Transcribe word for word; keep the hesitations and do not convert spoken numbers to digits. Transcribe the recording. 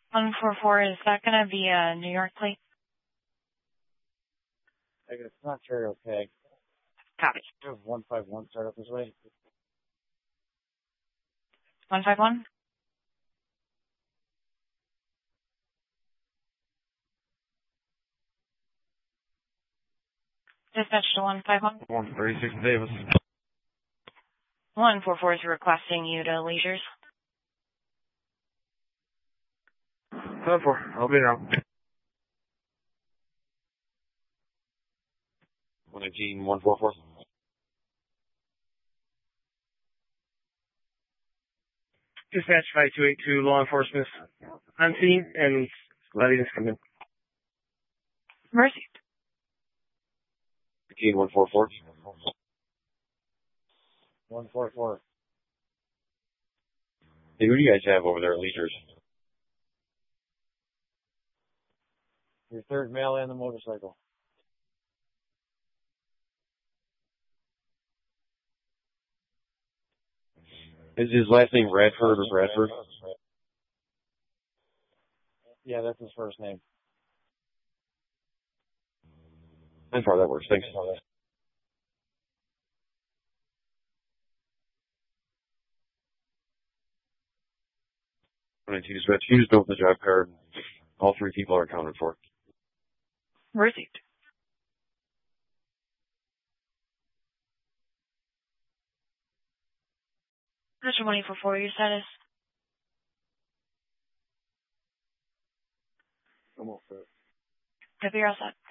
one four four, is that going to be a New York plate? I guess it's not Ontario tag. Copy. one five one start up this way. one five one? Dispatch to one five one. one thirty-six Davis. one four four is requesting you to Leisures. ten four, I'll be around. one nineteen, one four four. Dispatch five two eight two, law enforcement on scene, and letting us come in. Mercy. nineteen, one four four. one four four. Hey, who do you guys have over there at Leisures? Your third male and the motorcycle. Is his last name Radford or Bradford? Yeah, that's his first name. ten four, that works. Thanks. one nineteen dispatch, you just open the job card. All three people are accounted for. Received. Dispatch one eight four four, your status? Almost there. Copy, you're all set.